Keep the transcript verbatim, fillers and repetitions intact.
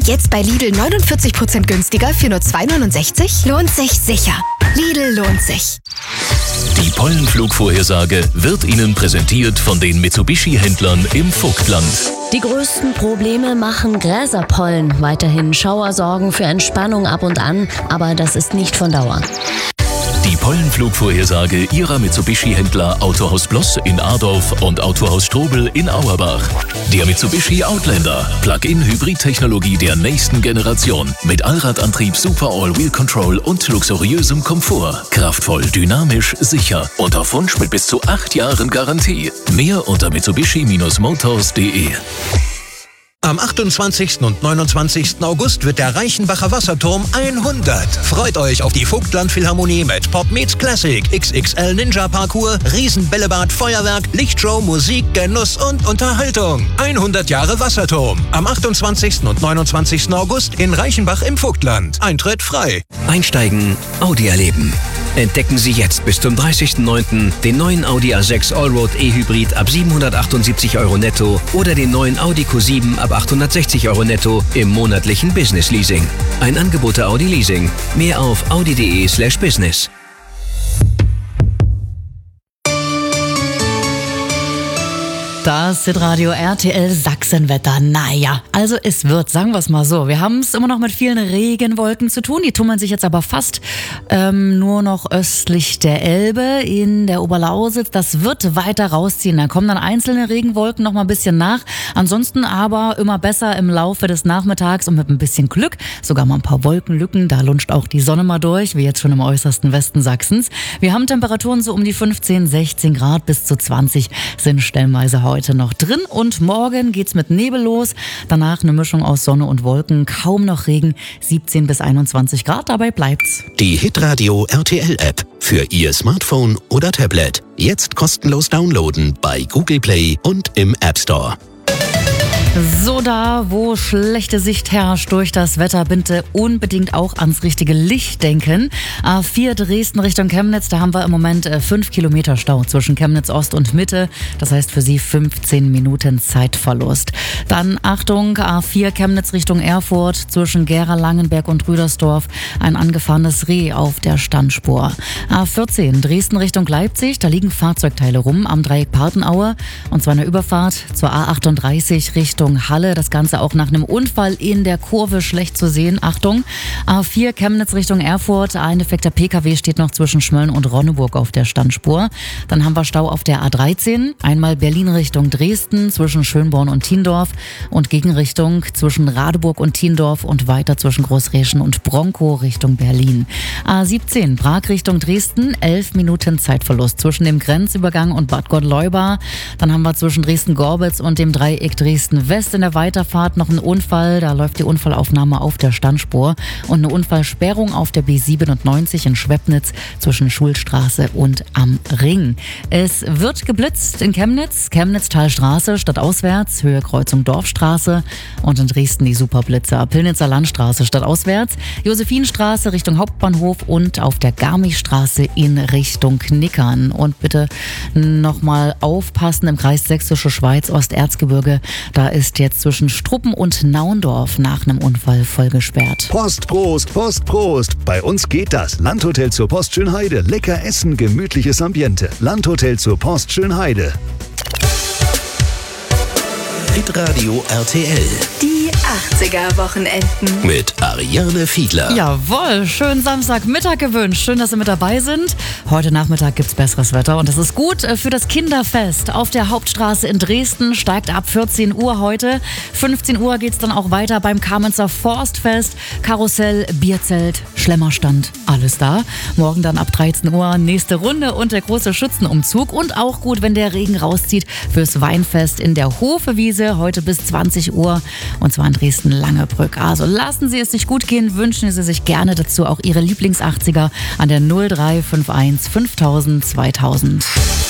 Jetzt bei Lidl neunundvierzig Prozent günstiger für nur zwei neunundsechzig? Lohnt sich sicher. Lidl lohnt sich. Die Pollenflugvorhersage wird Ihnen präsentiert von den Mitsubishi-Händlern im Vogtland. Die größten Probleme machen Gräserpollen. Weiterhin Schauer sorgen für Entspannung ab und an, aber das ist nicht von Dauer. Die Pollenflugvorhersage Ihrer Mitsubishi-Händler Autohaus Bloss in Adorf und Autohaus Strobel in Auerbach. Der Mitsubishi Outlander, Plug-in-Hybrid-Technologie der nächsten Generation. Mit Allradantrieb, Super All-Wheel Control und luxuriösem Komfort. Kraftvoll, dynamisch, sicher und auf Wunsch mit bis zu acht Jahren Garantie. Mehr unter mitsubishi Bindestrich motors punkt de. Am achtundzwanzigsten und neunundzwanzigsten August wird der Reichenbacher Wasserturm hundert. Freut euch auf die Vogtland Philharmonie mit Pop Meets Classic, X X L Ninja Parkour, Riesenbällebad, Feuerwerk, Lichtshow, Musik, Genuss und Unterhaltung. hundert Jahre Wasserturm. Am achtundzwanzigsten und neunundzwanzigsten August in Reichenbach im Vogtland. Eintritt frei. Einsteigen, Audi erleben. Entdecken Sie jetzt bis zum dreißigsten neunten den neuen Audi A sechs Allroad E-Hybrid ab siebenhundertachtundsiebzig Euro netto oder den neuen Audi Q sieben ab achthundertsechzig Euro netto im monatlichen Business Leasing. Ein Angebot der Audi Leasing. Mehr auf audi punkt de slash business. Das Hitradio R T L Sachsenwetter. Naja, also es wird, sagen wir es mal so. Wir haben es immer noch mit vielen Regenwolken zu tun. Die tummeln sich jetzt aber fast ähm, nur noch östlich der Elbe in der Oberlausitz. Das wird weiter rausziehen. Da kommen dann einzelne Regenwolken noch mal ein bisschen nach. Ansonsten aber immer besser im Laufe des Nachmittags und mit ein bisschen Glück. Sogar mal ein paar Wolkenlücken. Da lunscht auch die Sonne mal durch, wie jetzt schon im äußersten Westen Sachsens. Wir haben Temperaturen so um die fünfzehn, sechzehn Grad bis zu zwanzig sind stellenweise heute. Heute noch drin und morgen geht's mit Nebel los. Danach eine Mischung aus Sonne und Wolken, kaum noch Regen, siebzehn bis einundzwanzig Grad, dabei bleibt's. Die Hitradio R T L App für Ihr Smartphone oder Tablet. Jetzt kostenlos downloaden bei Google Play und im App Store. So, da wo schlechte Sicht herrscht durch das Wetter, bitte unbedingt auch ans richtige Licht denken. A vier Dresden Richtung Chemnitz, da haben wir im Moment fünf Kilometer Stau zwischen Chemnitz Ost und Mitte. Das heißt für Sie fünfzehn Minuten Zeitverlust. Dann Achtung, A vier Chemnitz Richtung Erfurt zwischen Gera, Langenberg und Rüdersdorf. Ein angefahrenes Reh auf der Standspur. A vierzehn Dresden Richtung Leipzig, da liegen Fahrzeugteile rum am Dreieck Partenaue. Und zwar eine Überfahrt zur A achtunddreißig Richtung Halle. Das Ganze auch nach einem Unfall in der Kurve schlecht zu sehen. Achtung, A vier Chemnitz Richtung Erfurt. Ein defekter P K W steht noch zwischen Schmölln und Ronneburg auf der Standspur. Dann haben wir Stau auf der A dreizehn. Einmal Berlin Richtung Dresden zwischen Schönborn und Tiendorf und Gegenrichtung zwischen Radeburg und Tiendorf und weiter zwischen Großreschen und Bronkow Richtung Berlin. A siebzehn Prag Richtung Dresden. elf Minuten Zeitverlust zwischen dem Grenzübergang und Bad Gottleuba. Dann haben wir zwischen Dresden-Gorbitz und dem Dreieck Dresden-West in der Weiterfahrt noch ein Unfall. Da läuft die Unfallaufnahme auf der Standspur und eine Unfallsperrung auf der B siebenundneunzig in Schwebnitz zwischen Schulstraße und am Ring. Es wird geblitzt in Chemnitz, Chemnitz-Talstraße stadtauswärts, Höhe Kreuzung Dorfstraße und in Dresden die Superblitzer, Pillnitzer Landstraße stadtauswärts, Josephinstraße Richtung Hauptbahnhof und auf der Garmichstraße in Richtung Knickern. Und bitte nochmal aufpassen im Kreis Sächsische Schweiz, Osterzgebirge, da ist jetzt zwischen Struppen und Naundorf nach einem Unfall voll gesperrt. Post, Prost, Post, Prost. Bei uns geht das. Landhotel zur Post Schönheide. Lecker essen, gemütliches Ambiente. Landhotel zur Post Schönheide. Hitradio R T L. Die achtziger-Wochenenden. Mit Ariane Fiedler. Jawohl, schönen Samstagmittag gewünscht. Schön, dass Sie mit dabei sind. Heute Nachmittag gibt's besseres Wetter und das ist gut für das Kinderfest. Auf der Hauptstraße in Dresden steigt ab vierzehn Uhr heute. fünfzehn Uhr geht's dann auch weiter beim Kamenzer Forstfest. Karussell, Bierzelt, Schlemmerstand, alles da. Morgen dann ab dreizehn Uhr nächste Runde und der große Schützenumzug. Und auch gut, wenn der Regen rauszieht, fürs Weinfest in der Hofewiese. Heute bis zwanzig Uhr und zwar in Dresden-Langebrück. Also lassen Sie es sich gut gehen, wünschen Sie sich gerne dazu auch Ihre Lieblings-achtziger an der null drei fünf eins fünftausend zweitausend.